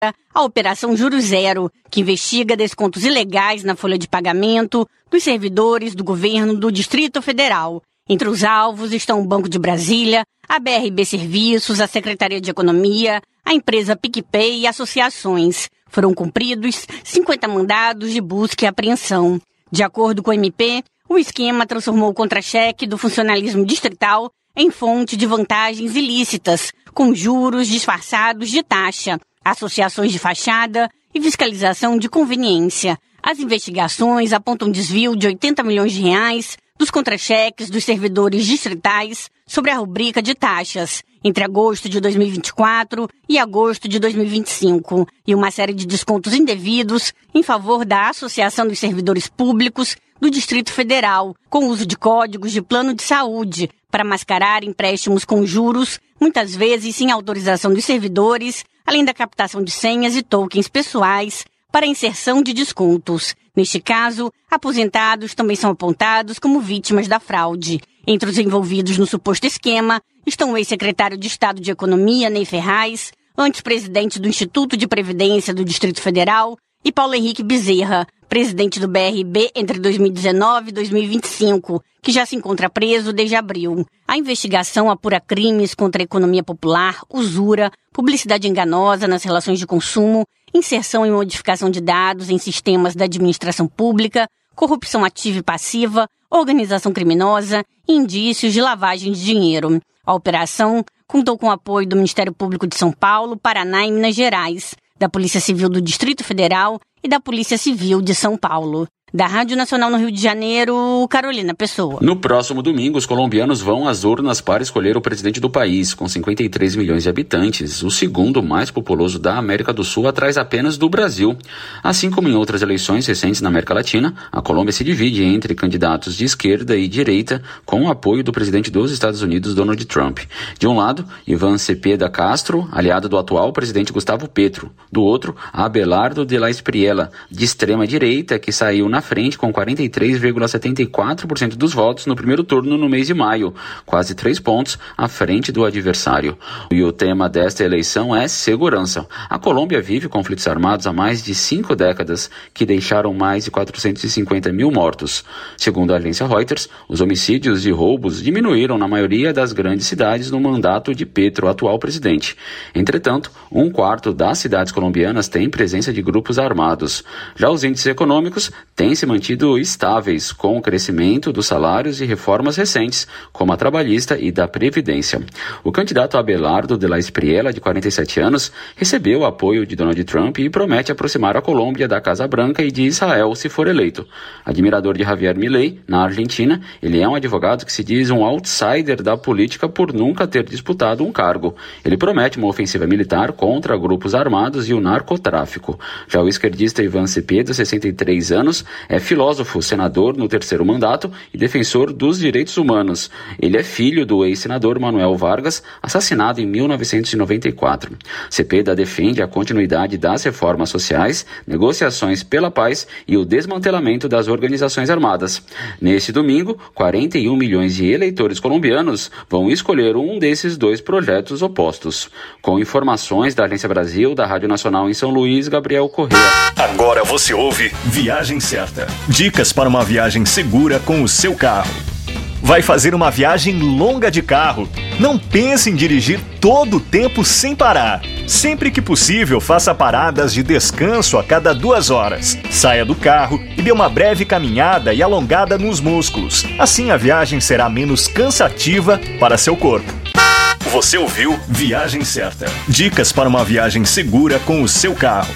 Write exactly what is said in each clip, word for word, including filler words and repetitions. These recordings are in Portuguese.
a Operação Juro Zero, que investiga descontos ilegais na folha de pagamento dos servidores do governo do Distrito Federal. Entre os alvos estão o Banco de Brasília, a B R B Serviços, a Secretaria de Economia, a empresa PicPay e associações. Foram cumpridos cinquenta mandados de busca e apreensão. De acordo com o M P, o esquema transformou o contra-cheque do funcionalismo distrital em fonte de vantagens ilícitas, com juros disfarçados de taxa, associações de fachada e fiscalização de conveniência. As investigações apontam desvio de oitenta milhões de reais dos contra-cheques dos servidores distritais sobre a rubrica de taxas entre agosto de dois mil e vinte e quatro e agosto de dois mil e vinte e cinco, e uma série de descontos indevidos em favor da Associação dos Servidores Públicos do Distrito Federal, com uso de códigos de plano de saúde para mascarar empréstimos com juros, muitas vezes sem autorização dos servidores, além da captação de senhas e tokens pessoais para inserção de descontos. Neste caso, aposentados também são apontados como vítimas da fraude. Entre os envolvidos no suposto esquema estão o ex-secretário de Estado de Economia, Ney Ferraz, antes presidente do Instituto de Previdência do Distrito Federal, e Paulo Henrique Bezerra, presidente do B R B entre dois mil e dezenove e dois mil e vinte e cinco, que já se encontra preso desde abril. A investigação apura crimes contra a economia popular, usura, publicidade enganosa nas relações de consumo, inserção e modificação de dados em sistemas da administração pública, corrupção ativa e passiva, organização criminosa e indícios de lavagem de dinheiro. A operação contou com o apoio do Ministério Público de São Paulo, Paraná e Minas Gerais, da Polícia Civil do Distrito Federal e da Polícia Civil de São Paulo. Da Rádio Nacional no Rio de Janeiro, Carolina Pessoa. No próximo domingo, os colombianos vão às urnas para escolher o presidente do país. Com cinquenta e três milhões de habitantes, o segundo mais populoso da América do Sul, atrás apenas do Brasil. Assim como em outras eleições recentes na América Latina, a Colômbia se divide entre candidatos de esquerda e direita, com o apoio do presidente dos Estados Unidos, Donald Trump. De um lado, Iván Cepeda Castro, aliado do atual presidente Gustavo Petro. Do outro, Abelardo de la Espriella, de extrema direita, que saiu na frente com quarenta e três vírgula setenta e quatro por cento dos votos no primeiro turno no mês de maio, quase três pontos à frente do adversário. E o tema desta eleição é segurança. A Colômbia vive conflitos armados há mais de cinco décadas, que deixaram mais de quatrocentos e cinquenta mil mortos. Segundo a agência Reuters, os homicídios e roubos diminuíram na maioria das grandes cidades no mandato de Petro, atual presidente. Entretanto, um quarto das cidades colombianas tem presença de grupos armados. Já os índices econômicos têm se mantido estáveis, com o crescimento dos salários e reformas recentes, como a trabalhista e da Previdência. O candidato Abelardo de la Espriella, de quarenta e sete anos, recebeu o apoio de Donald Trump e promete aproximar a Colômbia da Casa Branca e de Israel se for eleito. Admirador de Javier Milei, na Argentina, ele é um advogado que se diz um outsider da política por nunca ter disputado um cargo. Ele promete uma ofensiva militar contra grupos armados e o narcotráfico. Já o esquerdista Iván Cepeda, sessenta e três anos, é filósofo, senador no terceiro mandato e defensor dos direitos humanos. Ele é filho do ex-senador Manuel Vargas, assassinado em mil novecentos e noventa e quatro. Cepeda defende a continuidade das reformas sociais, negociações pela paz e o desmantelamento das organizações armadas. Neste domingo, quarenta e um milhões de eleitores colombianos vão escolher um desses dois projetos opostos. Com informações da Agência Brasil, da Rádio Nacional em São Luís, Gabriel Corrêa. Agora você ouve Viagem Certa. Dicas para uma viagem segura com o seu carro. Vai fazer uma viagem longa de carro? Não pense em dirigir todo o tempo sem parar. Sempre que possível, faça paradas de descanso a cada duas horas. Saia do carro e dê uma breve caminhada e alongada nos músculos. Assim a viagem será menos cansativa para seu corpo. Você ouviu Viagem Certa. Dicas para uma viagem segura com o seu carro.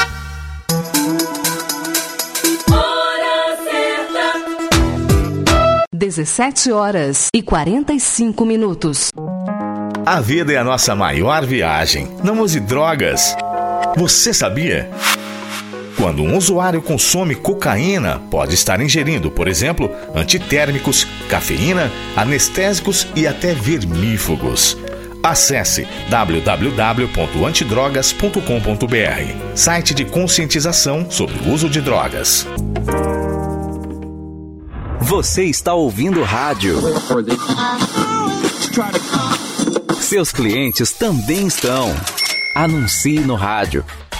dezessete horas e quarenta e cinco minutos. A vida é a nossa maior viagem. Não use drogas. Você sabia? Quando um usuário consome cocaína, pode estar ingerindo, por exemplo, antitérmicos, cafeína, anestésicos e até vermífugos. Acesse w w w ponto antidrogas ponto com ponto b r, site de conscientização sobre o uso de drogas. Você está ouvindo rádio. Seus clientes também estão. Anuncie no rádio.